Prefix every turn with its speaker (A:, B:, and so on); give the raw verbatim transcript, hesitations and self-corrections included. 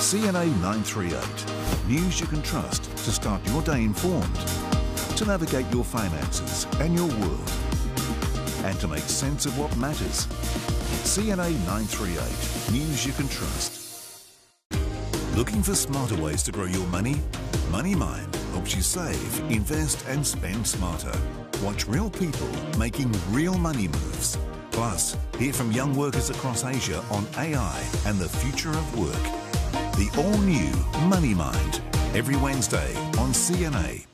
A: C N A nine three eight. News you can trust to start your day informed, to navigate your finances and your world, and to make sense of what matters. C N A nine three eight. News you can trust. Looking for smarter ways to grow your money? MoneyMind helps you save, invest and spend smarter. Watch real people making real money moves. Plus, hear from young workers across Asia on A I and the future of work. The all-new MoneyMind, every Wednesday on C N A.